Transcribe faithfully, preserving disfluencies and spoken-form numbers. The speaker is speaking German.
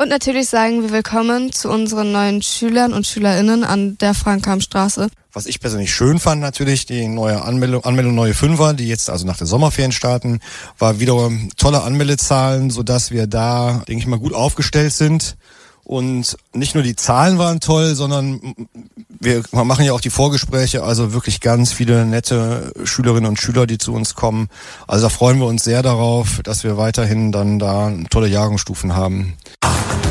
Und natürlich sagen wir willkommen zu unseren neuen Schülern und SchülerInnen an der Frank-Kamm-Straße. Was ich persönlich schön fand, natürlich die neue Anmeldung, Anmeldung neue Fünfer, die jetzt also nach den Sommerferien starten, war wiederum tolle Anmeldezahlen, sodass wir da, denke ich mal, gut aufgestellt sind. Und nicht nur die Zahlen waren toll, sondern wir machen ja auch die Vorgespräche, also wirklich ganz viele nette Schülerinnen und Schüler, die zu uns kommen. Also da freuen wir uns sehr darauf, dass wir weiterhin dann da tolle Jahrgangsstufen haben.